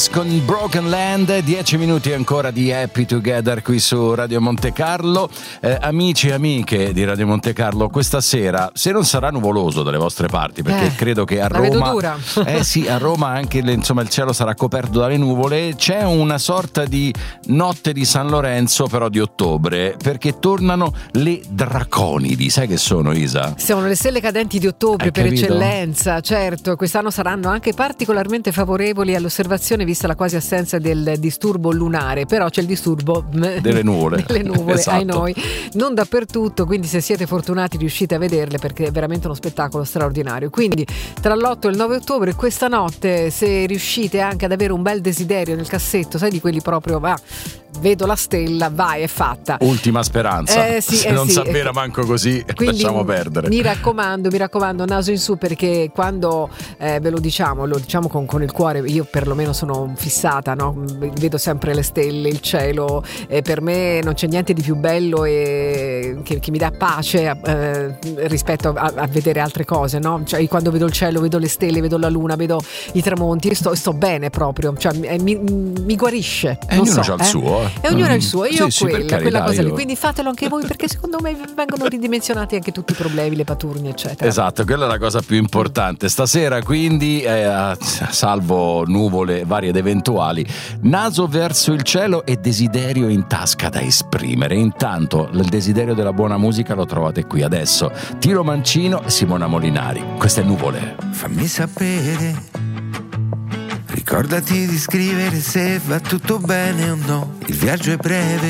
Con Broken Land, 10 minuti ancora di Happy Together qui su Radio Monte Carlo. Amici e amiche di Radio Monte Carlo, questa sera, se non sarà nuvoloso dalle vostre parti, perché credo che a Roma, vedo dura. Sì, a Roma anche il cielo sarà coperto dalle nuvole, c'è una sorta di notte di San Lorenzo però di ottobre, perché tornano le Draconidi. Sai che sono, Isa? Sono le stelle cadenti di ottobre. Hai per capito? Eccellenza, certo. Quest'anno saranno anche particolarmente favorevoli all'osservazione, vista la quasi assenza del disturbo lunare, però c'è il disturbo delle nuvole, esatto. Ai noi, non dappertutto, quindi se siete fortunati riuscite a vederle, perché è veramente uno spettacolo straordinario. Quindi tra l'8 e il 9 ottobre, questa notte, se riuscite anche ad avere un bel desiderio nel cassetto, sai, di quelli proprio vedo la stella, vai, è fatta. Ultima speranza. Se non sì. s'avvera manco così, quindi lasciamo perdere. Mi raccomando, naso in su, perché quando ve lo diciamo con il cuore, io perlomeno sono fissata, no? Vedo sempre le stelle, il cielo, per me non c'è niente di più bello e che mi dà pace rispetto a vedere altre cose, no? Cioè, quando vedo il cielo, vedo le stelle, vedo la luna, vedo i tramonti, sto bene proprio, cioè, mi guarisce. Ognuno c'ha il suo. E ognuno ha il suo, io sì, ho quella cosa lì, io... quindi fatelo anche voi, perché secondo me vengono ridimensionati anche tutti i problemi, le paturnie, eccetera. Esatto, quella è la cosa più importante. Stasera quindi, salvo nuvole varie ed eventuali, naso verso il cielo e desiderio in tasca da esprimere. Intanto il desiderio della buona musica lo trovate qui adesso. Tiro Mancino e Simona Molinari. Queste nuvole. Fammi sapere, ricordati di scrivere se va tutto bene o no. Il viaggio è breve,